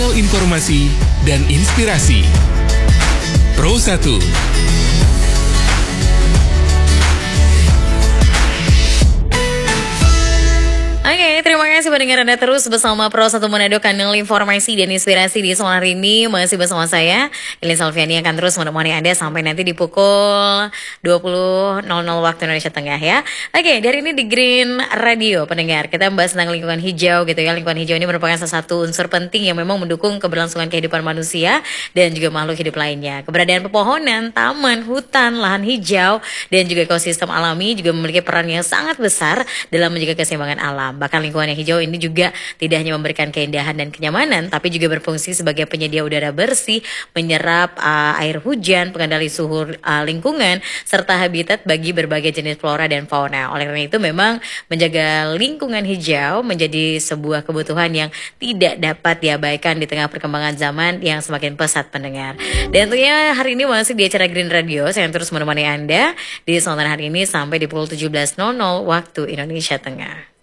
Channel informasi dan inspirasi. Pro 1. Oke, terima kasih pendengar Anda terus bersama Pro 1 Manado, kanal informasi dan inspirasi di sore hari ini. Masih bersama saya, Elin Salviani, akan terus menemani Anda sampai nanti di pukul 20.00 waktu Indonesia Tengah ya. Oke, dari ini di Green Radio, pendengar, kita membahas tentang lingkungan hijau gitu ya. Lingkungan hijau ini merupakan salah satu unsur penting yang memang mendukung keberlangsungan kehidupan manusia dan juga makhluk hidup lainnya. Keberadaan pepohonan, taman, hutan, lahan hijau, dan juga ekosistem alami juga memiliki peran yang sangat besar dalam menjaga keseimbangan alam. Bahkan lingkungan yang hijau ini juga tidak hanya memberikan keindahan dan kenyamanan, tapi juga berfungsi sebagai penyedia udara bersih, menyerap air hujan, pengendali suhu lingkungan, serta habitat bagi berbagai jenis flora dan fauna. Oleh karena itu memang menjaga lingkungan hijau menjadi sebuah kebutuhan yang tidak dapat diabaikan di tengah perkembangan zaman yang semakin pesat, pendengar. Dan tentunya hari ini masih di acara Green Radio, saya terus menemani Anda di sontan hari ini sampai di pukul 17.00 waktu Indonesia Tengah.